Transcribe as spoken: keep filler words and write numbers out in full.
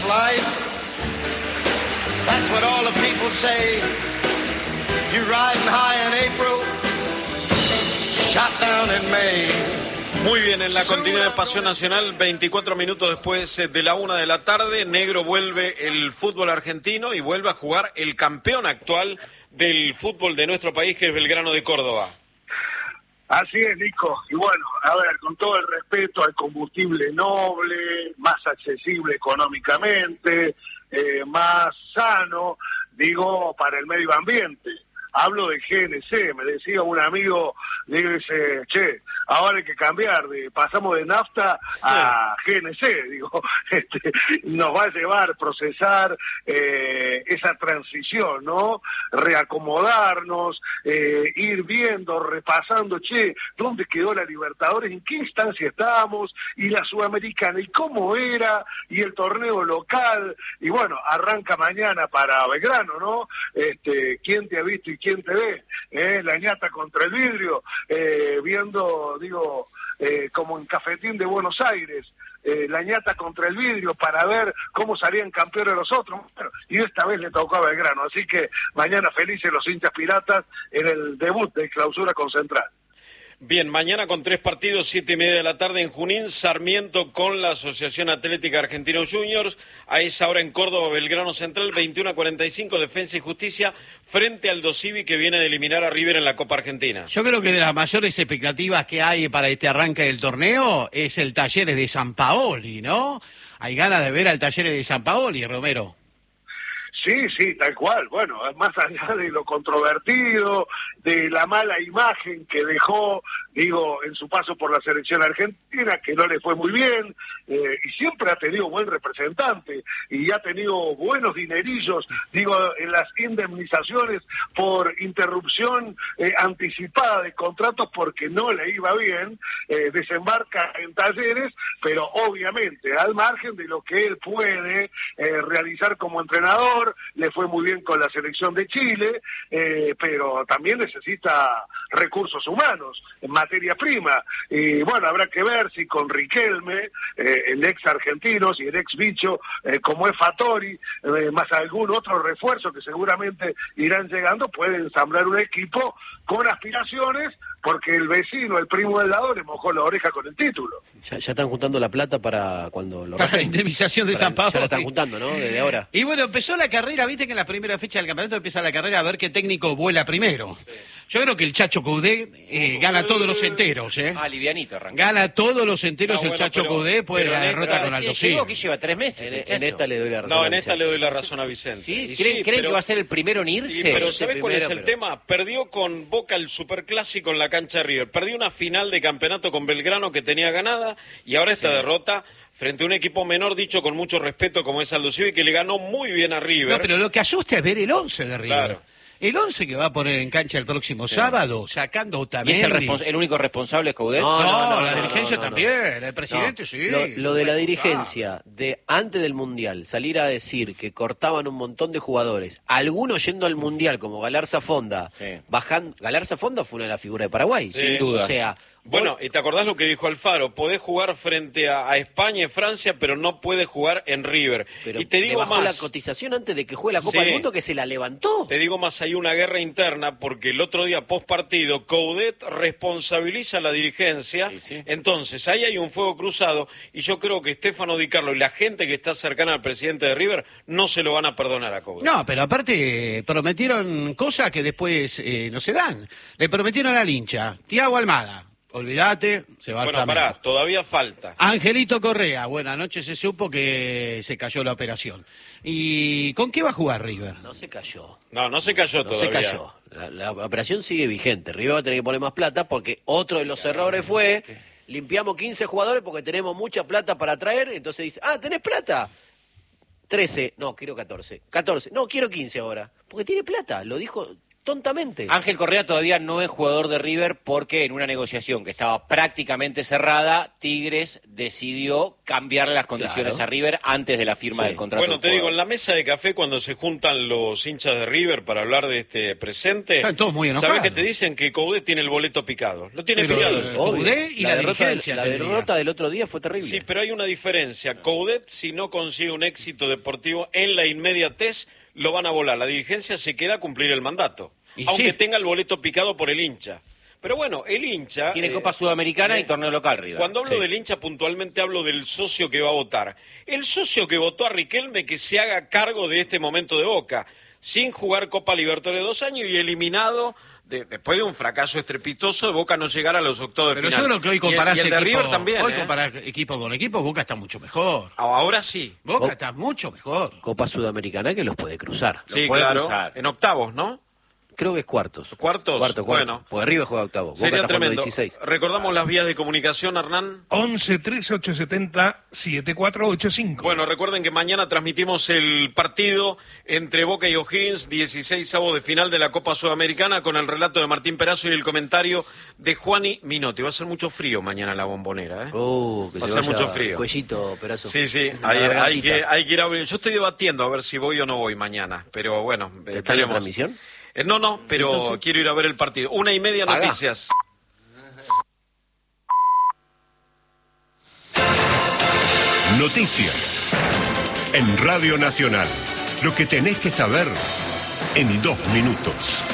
That's life. That's what all the people say. You riding high in April, shot down in May. Muy bien, en la continuidad de Pasión Nacional, veinticuatro minutos después de la una de la tarde, Negro vuelve el fútbol argentino y vuelve a jugar el campeón actual del fútbol de nuestro país, que es Belgrano de Córdoba. Así es, Nico. Y bueno, a ver, con todo el respeto al combustible noble, más accesible económicamente, eh, más sano, digo, para el medio ambiente. Hablo de G N C, me decía un amigo, le dice, che, ahora hay que cambiar, de pasamos de nafta a G N C, digo, este, nos va a llevar procesar eh, esa transición, ¿no? Reacomodarnos, eh, ir viendo, repasando, che, ¿dónde quedó la Libertadores? ¿En qué instancia estábamos? Y la Sudamericana, ¿y cómo era? Y el torneo local, y bueno, arranca mañana para Belgrano, ¿no? Este, ¿quién te ha visto y quién te ve? ¿Eh? La ñata contra el vidrio, eh, viendo, digo, eh, como en Cafetín de Buenos Aires, eh, la ñata contra el vidrio para ver cómo salían campeones los otros. Bueno, y esta vez le tocó a Belgrano, así que mañana felices los hinchas piratas en el debut de Clausura con Central. Bien, mañana con tres partidos, siete y media de la tarde en Junín, Sarmiento con la Asociación Atlética Argentinos Juniors, a esa hora en Córdoba, Belgrano Central, veintiuno a cuarenta y cinco, Defensa y Justicia, frente al Dosivi, que viene de eliminar a River en la Copa Argentina. Yo creo que de las mayores expectativas que hay para este arranque del torneo es el Talleres de Sampaoli, ¿no? Hay ganas de ver al Talleres de Sampaoli, Romero. Sí, sí, tal cual. Bueno, más allá de lo controvertido, de la mala imagen que dejó, digo, en su paso por la selección argentina, que no le fue muy bien, eh, y siempre ha tenido buen representante, y ha tenido buenos dinerillos, digo, en las indemnizaciones por interrupción eh, anticipada de contratos porque no le iba bien, eh, desembarca en Talleres, pero obviamente al margen de lo que él puede eh, realizar como entrenador. Le fue muy bien con la selección de Chile, eh, pero también necesita recursos humanos, en materia prima. Y bueno, habrá que ver si con Riquelme, eh, el ex argentino, si el ex bicho, eh, como es Fattori, eh, más algún otro refuerzo que seguramente irán llegando, pueden ensamblar un equipo con aspiraciones, porque el vecino, el primo del lado, le mojó la oreja con el título. Ya, ya están juntando la plata para cuando lo Para la indemnización de San Pablo. Ya la están juntando, ¿no? Desde ahora. Y bueno, empezó la carrera, viste que en la primera fecha del campeonato empieza la carrera a ver qué técnico vuela primero. Sí. Yo creo que el Chacho Coudet eh, gana todos los enteros, ¿eh? Ah, livianito arranca. Gana todos los enteros no, el bueno, Chacho pero, Coudet después de la derrota con Aldo Sí, llegó que lleva tres meses. En, en esta le doy la razón. No, en esta le doy la razón a Vicente. ¿Sí? Y ¿Creen, sí, ¿creen pero, que va a ser el primero en irse? Y, pero ¿sabés cuál es el pero... tema? Perdió con Boca el Superclásico en la cancha de River. Perdió una final de campeonato con Belgrano que tenía ganada y ahora esta sí. derrota frente a un equipo menor, dicho con mucho respeto, como es Aldo Civi, que le ganó muy bien a River. No, pero lo que asusta es ver el once de River. Claro. El once que va a poner en cancha el próximo sí. sábado, sacando a Otamendi. ¿Y es el, respons- el único responsable es Coudet? No, no, no, no, no la no, dirigencia no, no, también, no. el presidente no. sí. Lo, lo de la dirigencia, de antes del Mundial, salir a decir que cortaban un montón de jugadores, algunos yendo al Mundial, como Galarza Fonda, sí. bajando, Galarza Fonda fue una de las figuras de Paraguay, sí. sin duda. O sea, bueno, ¿y te acordás lo que dijo Alfaro? Podés jugar frente a, a España y Francia, pero no puedes jugar en River. Pero y te digo bajó más, la cotización antes de que juegue la Copa sí. del Mundo, que se la levantó. Te digo más, hay una guerra interna, porque el otro día, post partido, Coudet responsabiliza a la dirigencia. Sí, sí. Entonces, ahí hay un fuego cruzado, y yo creo que Stefano Di Carlo y la gente que está cercana al presidente de River no se lo van a perdonar a Coudet. No, pero aparte prometieron cosas que después eh, no se dan. Le prometieron al hincha, Thiago Almada. Olvídate, se va al Bueno, Flamengo. pará, todavía falta. Angelito Correa, bueno, anoche se supo que se cayó la operación. ¿Y con qué va a jugar River? No se cayó. No, no se cayó no todavía. No se cayó. La, la operación sigue vigente. River va a tener que poner más plata porque otro de los errores fue, limpiamos quince jugadores porque tenemos mucha plata para traer, entonces dice, ah, ¿tenés plata? trece, no, quiero catorce. catorce, no, quiero quince ahora. Porque tiene plata, lo dijo tontamente. Ángel Correa todavía no es jugador de River porque en una negociación que estaba prácticamente cerrada, Tigres decidió cambiarle las condiciones Claro. a River antes de la firma Sí. del contrato. Bueno, del te digo, en jugador. la mesa de café cuando se juntan los hinchas de River para hablar de este presente, Están todos muy enojados. ¿sabes qué te dicen? Que Coudet tiene el boleto picado. Lo tiene Pero, picado. eh, eso. Obvio. Coudet y la derrota, dirigencia, la te diría. derrota del otro día fue terrible. Sí, pero hay una diferencia. Coudet, si no consigue un éxito deportivo en la inmediatez, lo van a volar. La dirigencia se queda a cumplir el mandato, Y aunque sí. tenga el boleto picado por el hincha. Pero bueno, el hincha... Tiene eh, Copa Sudamericana y torneo local, River. Cuando hablo Sí. del hincha, puntualmente hablo del socio que va a votar. El socio que votó a Riquelme que se haga cargo de este momento de Boca, sin jugar Copa Libertadores dos años y eliminado de- después de un fracaso estrepitoso de Boca no llegar a los octavos de Pero final. yo creo que hoy Y el- comparás y el, de equipo, River también. hoy ¿eh? comparás equipo con equipo, Boca está mucho mejor. Ahora sí. Boca Bo- está mucho mejor. Copa Sudamericana que los puede cruzar. Sí, puede claro. cruzar. En octavos, ¿no? Creo que es cuartos. ¿Cuartos? Cuarto, cuarto. Bueno. Porque River juega octavo. Boca Sería está jugando tremendo. dieciséis. Recordamos las vías de comunicación, Hernán. once trece ochocientos setenta setenta y cuatro ochenta y cinco. Bueno, recuerden que mañana transmitimos el partido entre Boca y O'Higgins, dieciseisavo de final de la Copa Sudamericana, con el relato de Martín Perazo y el comentario de Juani Minotti. Va a ser mucho frío mañana en la Bombonera, ¿eh? Oh, que Va a se ser vaya mucho frío. Cuellito, Perazo. Sí, sí, La hay, hay gargantita. que, hay que ir a ver. Yo estoy debatiendo a ver si voy o no voy mañana, pero bueno, ¿Está en la esperemos. transmisión? Eh, no, no, pero Entonces- quiero ir a ver el partido. Una y media Paga. noticias. Noticias. En Radio Nacional. Lo que tenés que saber en dos minutos.